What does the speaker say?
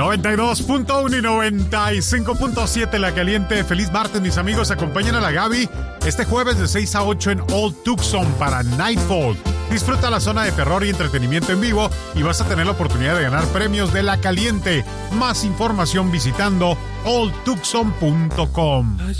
92.1 y 95.7 La Caliente. Feliz martes, mis amigos. Acompañan a la Gaby este jueves de 6 a 8 en Old Tucson para Nightfall. Disfruta la zona de terror y entretenimiento en vivo y vas a tener la oportunidad de ganar premios de La Caliente. Más información visitando oldtucson.com.